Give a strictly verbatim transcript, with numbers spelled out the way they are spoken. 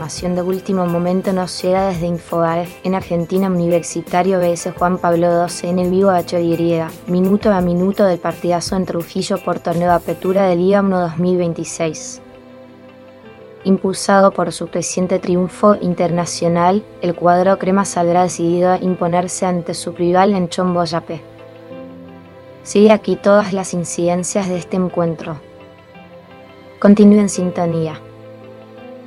información de último momento nos llega desde Infobae. En Argentina, Universitario versus Juan Pablo doce en el vivo H Y, minuto a minuto del partidazo en Trujillo por torneo de apertura de Liga uno dos mil veintiséis. Impulsado por su creciente triunfo internacional, el cuadro crema saldrá decidido a imponerse ante su rival en Chomboyapé. Sigue aquí todas las incidencias de este encuentro. Continúe en sintonía.